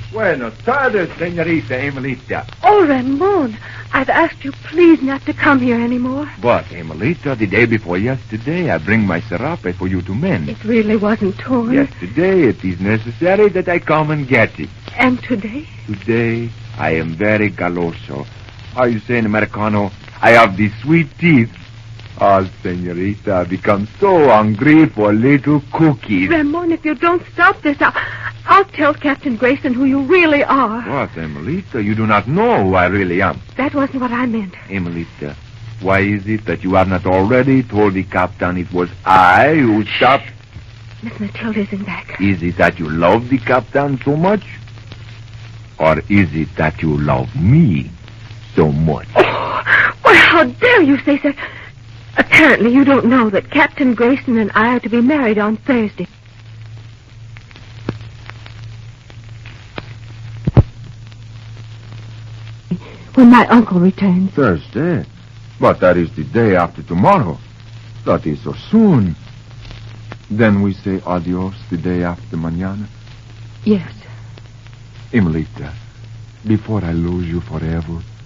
Buenos tardes, señorita Emelita. Oh, Ramon, I've asked you please not to come here anymore. But, Emelita, the day before yesterday, I bring my serape for you to mend. It really wasn't torn. Yesterday, it is necessary that I come and get it. And today? Today, I am very galoso. How you say in Americano? I have the sweet teeth. Ah, señorita, I become so hungry for little cookies. Ramon, if you don't stop this, I'll tell Captain Grayson who you really are. What, Emelita? You do not know who I really am. That wasn't what I meant. Emelita, why is it that you have not already told the captain it was I who stopped? Miss Matilda's in back. Is it that you love the captain so much? Or is it that you love me so much? Oh, well, how dare you say so? Apparently you don't know that Captain Grayson and I are to be married on Thursday. When my uncle returns. Thursday? But that is the day after tomorrow. That is so soon. Then we say adios the day after mañana? Yes. Emelita, before I lose you forever,